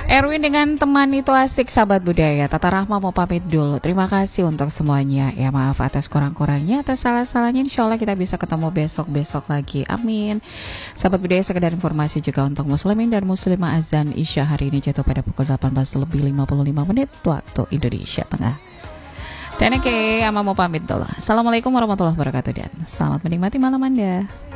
Erwin dengan teman itu asik, sahabat budaya. Tata Rahma mau pamit dulu. Terima kasih untuk semuanya. Ya maaf atas kurang-kurangnya, atas salah-salahnya. Insya Allah kita bisa ketemu besok-besok lagi. Amin. Sahabat budaya, sekedar informasi juga untuk muslimin dan muslimah, azan Isya hari ini jatuh pada pukul 18:55 waktu Indonesia Tengah. Dan oke, Ama mau pamit dulu. Assalamualaikum warahmatullahi wabarakatuh dan selamat menikmati malam Anda.